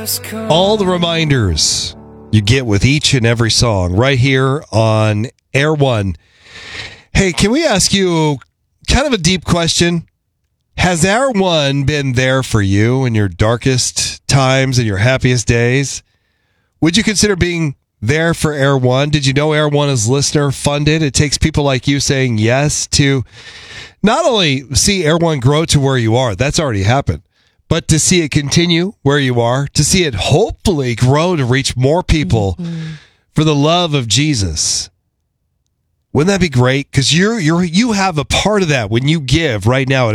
All the reminders you get with each and every song right here on Air One. Hey, can we ask you kind of a deep question? Has Air One been there for you in your darkest times and your happiest days? Would you consider being there for Air One? Did you know Air One is listener funded? It takes people like you saying yes to not only see Air One grow to where you are, that's already happened, but to see it continue where you are, to see it hopefully grow to reach more people for the love of Jesus. Wouldn't that be great? Because you have a part of that when you give right now at